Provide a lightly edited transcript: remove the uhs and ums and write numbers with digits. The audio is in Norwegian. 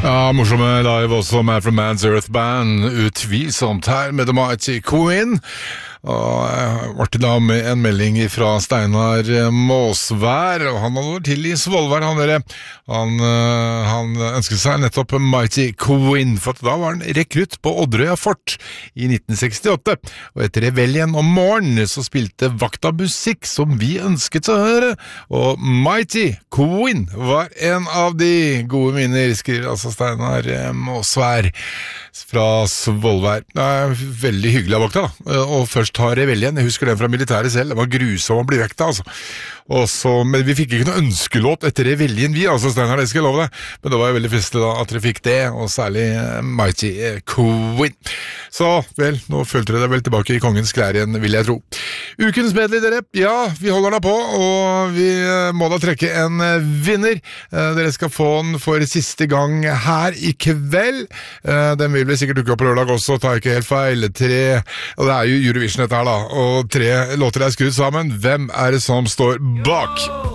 Ja, morsomme live også med From Man's Earth Band, utvilsomt her med The Mighty Queen. Og jeg ble da med en melding fra Steinar Måsvær, og han hadde vært til i Svolvær, han ønsket seg nettopp Mighty Queen, for da var han rekrutt på Odderøya Fort i 1968, og etter reveljen om morgenen så spilte vakta musikk som vi ønsket å høre, og Mighty Queen var en av de gode minner, skriver altså Steinar Måsvær fra Svolvær. Det er veldig hyggelig av vakta da, og først ta reveljen, jeg husker den fra militæret selv, det var grusom å bli vekk da, altså. Men vi fikk ikke noe ønskelåt etter reveljen vi, altså Steinar, det skal jeg love deg, men det var jo veldig festlig da at dere fikk det, og særlig Mighty Queen. Så, vel, nå følte dere vel tilbake i kongens klær igjen, vil jeg tro. Ukens medley, dere, ja, vi holder da på, og vi må da trekke en vinner. Dere skal få den for siste gang her i kveld. Den vil vi sikkert dukke opp på lørdag også, ta ikke helt feil. Og det er jo Eurovision dette her da, og 3 låter er skrudd sammen. Hvem er det som står bak?